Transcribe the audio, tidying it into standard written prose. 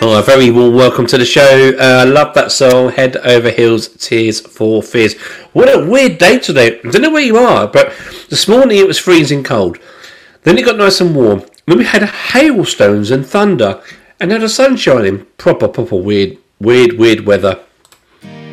Oh, a very warm welcome to the show. I love that song, Head Over Heels, Tears for Fears. What a weird day today. I don't know where you are, but this morning it was freezing cold. Then it got nice and warm. Then we had hailstones and thunder, and now the sun shining. Proper weird weather.